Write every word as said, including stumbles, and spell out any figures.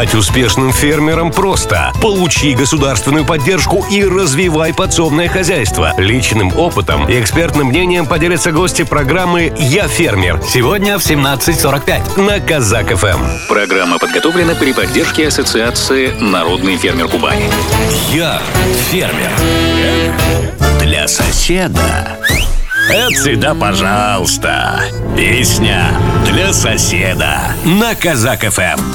Стать успешным фермером просто. Получи государственную поддержку и развивай подсобное хозяйство. Личным опытом и экспертным мнением поделятся гости программы «Я фермер». Сегодня в семнадцать сорок пять на Казак эф эм. Программа подготовлена при поддержке Ассоциации «Народный фермер Кубани». «Я фермер». Для соседа. Это всегда пожалуйста. Песня для соседа. На Казак эф эм.